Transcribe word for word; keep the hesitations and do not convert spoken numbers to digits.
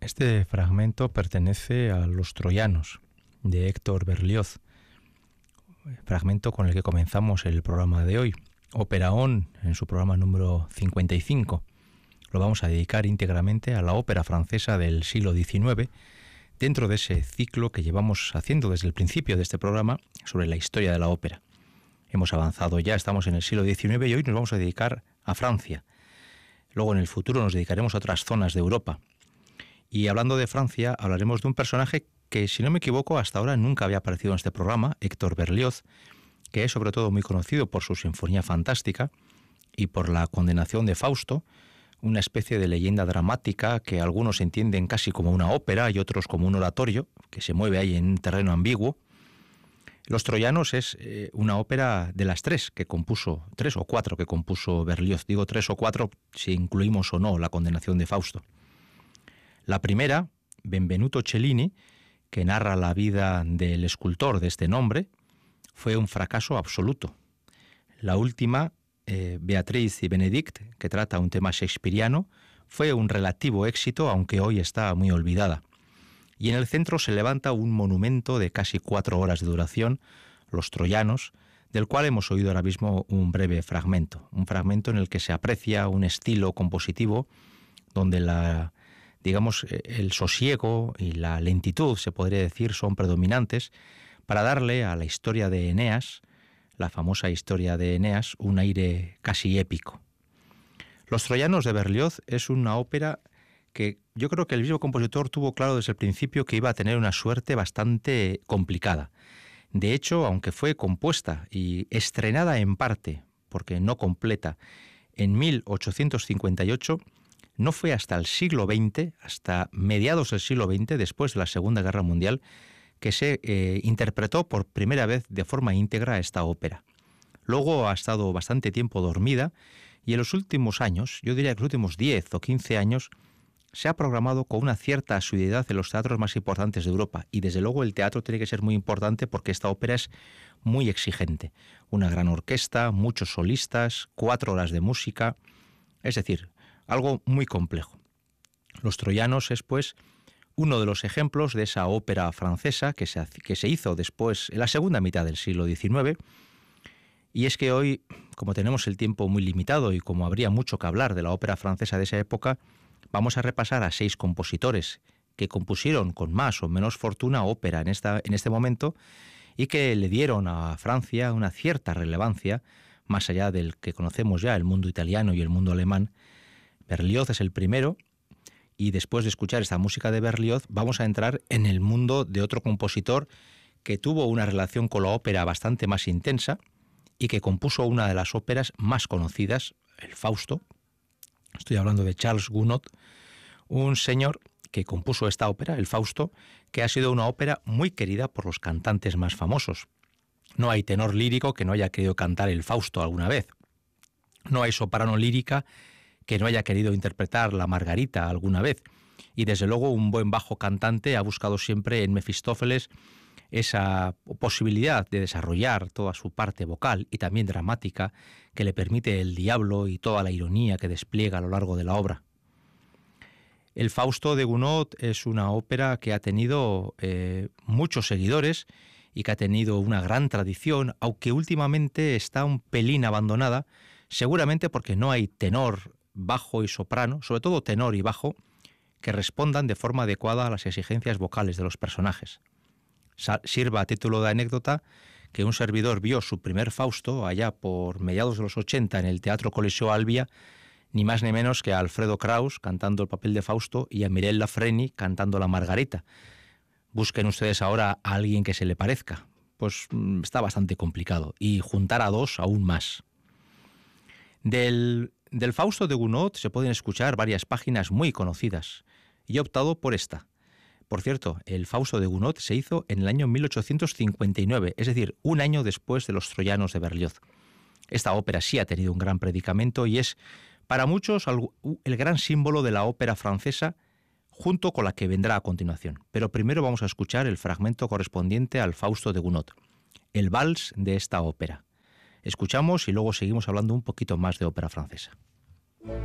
Este fragmento pertenece a Los Troyanos, de Héctor Berlioz, fragmento con el que comenzamos el programa de hoy. Operaón, en su programa número cincuenta y cinco, lo vamos a dedicar íntegramente a la ópera francesa del siglo diecinueve, dentro de ese ciclo que llevamos haciendo desde el principio de este programa sobre la historia de la ópera. Hemos avanzado ya, estamos en el siglo diecinueve y hoy nos vamos a dedicar a Francia. Luego en el futuro nos dedicaremos a otras zonas de Europa. Y hablando de Francia, hablaremos de un personaje que, si no me equivoco, hasta ahora nunca había aparecido en este programa, Héctor Berlioz, que es sobre todo muy conocido por su Sinfonía Fantástica y por la Condenación de Fausto, una especie de leyenda dramática que algunos entienden casi como una ópera y otros como un oratorio, que se mueve ahí en un terreno ambiguo. Los Troyanos es eh, una ópera de las tres que compuso, tres o cuatro que compuso Berlioz. Digo tres o cuatro si incluimos o no la Condenación de Fausto. La primera, Benvenuto Cellini, que narra la vida del escultor de este nombre, fue un fracaso absoluto. La última, eh, Beatriz y Benedict, que trata un tema shakespeariano, fue un relativo éxito, aunque hoy está muy olvidada. Y en el centro se levanta un monumento de casi cuatro horas de duración, Los Troyanos, del cual hemos oído ahora mismo un breve fragmento. Un fragmento en el que se aprecia un estilo compositivo donde la, digamos, el sosiego y la lentitud, se podría decir, son predominantes para darle a la historia de Eneas, la famosa historia de Eneas, un aire casi épico. Los Troyanos de Berlioz es una ópera que yo creo que el mismo compositor tuvo claro desde el principio que iba a tener una suerte bastante complicada. De hecho, aunque fue compuesta y estrenada en parte, porque no completa, en mil ochocientos cincuenta y ocho, no fue hasta el siglo veinte, hasta mediados del siglo veinte, después de la Segunda Guerra Mundial, que se eh, interpretó por primera vez de forma íntegra esta ópera. Luego ha estado bastante tiempo dormida y en los últimos años, yo diría que los últimos diez o quince años, se ha programado con una cierta asiduidad en los teatros más importantes de Europa. Y desde luego el teatro tiene que ser muy importante porque esta ópera es muy exigente. Una gran orquesta, muchos solistas, cuatro horas de música, es decir, algo muy complejo. Los Troyanos es, pues, uno de los ejemplos de esa ópera francesa que se, que se hizo después, en la segunda mitad del siglo diecinueve. Y es que hoy, como tenemos el tiempo muy limitado y como habría mucho que hablar de la ópera francesa de esa época, vamos a repasar a seis compositores que compusieron con más o menos fortuna ópera en, esta, en este momento y que le dieron a Francia una cierta relevancia, más allá del que conocemos ya, el mundo italiano y el mundo alemán. Berlioz es el primero, y después de escuchar esta música de Berlioz vamos a entrar en el mundo de otro compositor que tuvo una relación con la ópera bastante más intensa y que compuso una de las óperas más conocidas, el Fausto. Estoy hablando de Charles Gounod, un señor que compuso esta ópera, el Fausto, que ha sido una ópera muy querida por los cantantes más famosos. No hay tenor lírico que no haya querido cantar el Fausto alguna vez. No hay soprano lírica que no haya querido interpretar la Margarita alguna vez. Y desde luego un buen bajo cantante ha buscado siempre en Mefistófeles esa posibilidad de desarrollar toda su parte vocal y también dramática que le permite el diablo y toda la ironía que despliega a lo largo de la obra. El Fausto de Gounod es una ópera que ha tenido eh, muchos seguidores y que ha tenido una gran tradición, aunque últimamente está un pelín abandonada, seguramente porque no hay tenor, bajo y soprano, sobre todo tenor y bajo, que respondan de forma adecuada a las exigencias vocales de los personajes. Sirva a título de anécdota que un servidor vio su primer Fausto allá por mediados de los ochenta en el Teatro Coliseo Albia, ni más ni menos que a Alfredo Kraus cantando el papel de Fausto y a Mireille Lafreni cantando la Margarita. Busquen ustedes ahora a alguien que se le parezca. Pues está bastante complicado. Y juntar a dos aún más. Del, del Fausto de Gounod se pueden escuchar varias páginas muy conocidas. Y he optado por esta. Por cierto, el Fausto de Gounod se hizo en el año mil ochocientos cincuenta y nueve, es decir, un año después de Los Troyanos de Berlioz. Esta ópera sí ha tenido un gran predicamento y es, para muchos, el gran símbolo de la ópera francesa, junto con la que vendrá a continuación. Pero primero vamos a escuchar el fragmento correspondiente al Fausto de Gounod, el vals de esta ópera. Escuchamos y luego seguimos hablando un poquito más de ópera francesa.